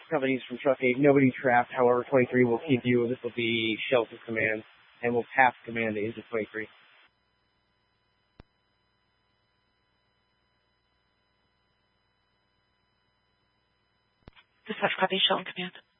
companies from Trust 8, nobody trapped. However, 23 will keep you. This will be Shelter's command, and will pass command into 23. Dispatch copy, Shelton command.